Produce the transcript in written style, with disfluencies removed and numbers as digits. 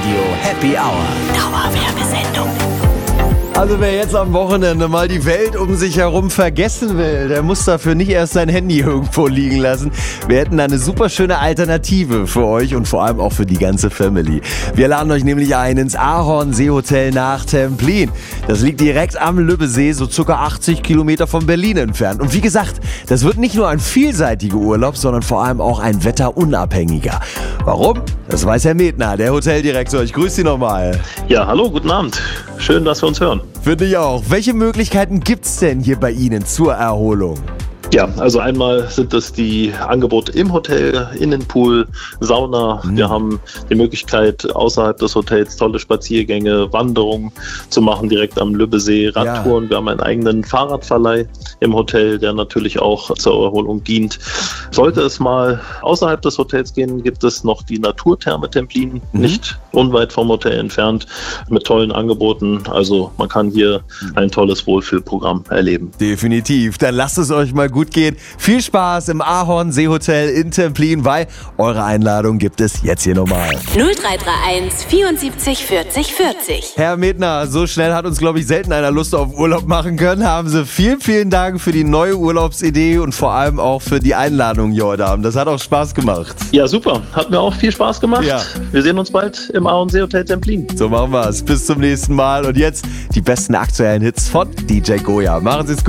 Radio Happy Hour. Dauerwerbesendung. Also wer jetzt am Wochenende mal die Welt um sich herum vergessen will, der muss dafür nicht erst sein Handy irgendwo liegen lassen. Wir hätten da eine super schöne Alternative für euch und vor allem auch für die ganze Family. Wir laden euch nämlich ein ins Ahorn Seehotel nach Templin. Das liegt direkt am Lübbesee, so ca. 80 Kilometer von Berlin entfernt. Und wie gesagt, das wird nicht nur ein vielseitiger Urlaub, sondern vor allem auch ein wetterunabhängiger. Warum? Das weiß Herr Medner, der Hoteldirektor. Ich grüße Sie nochmal. Ja, hallo, guten Abend. Schön, dass wir uns hören. Finde ich auch. Welche Möglichkeiten gibt's denn hier bei Ihnen zur Erholung? Ja, also einmal sind es die Angebote im Hotel, Innenpool, Sauna. Wir haben die Möglichkeit, außerhalb des Hotels tolle Spaziergänge, Wanderungen zu machen, direkt am Lübbesee, Radtouren. Ja. Wir haben einen eigenen Fahrradverleih im Hotel, der natürlich auch zur Erholung dient. Sollte es mal außerhalb des Hotels gehen, gibt es noch die Naturtherme Templin, nicht unweit vom Hotel entfernt, mit tollen Angeboten. Also man kann hier ein tolles Wohlfühlprogramm erleben. Definitiv. Dann lasst es euch mal gut gehen. Viel Spaß im Ahorn Seehotel in Templin, weil eure Einladung gibt es jetzt hier nochmal. 0331 74 40 40. Herr Medner, so schnell hat uns, glaube ich, selten einer Lust auf Urlaub machen können. Haben Sie vielen, vielen Dank für die neue Urlaubsidee und vor allem auch für die Einladung hier heute Abend. Das hat auch Spaß gemacht. Ja, super. Hat mir auch viel Spaß gemacht. Ja. Wir sehen uns bald im Ahorn Seehotel Templin. So machen wir es. Bis zum nächsten Mal. Und jetzt die besten aktuellen Hits von DJ Goya. Machen Sie es gut.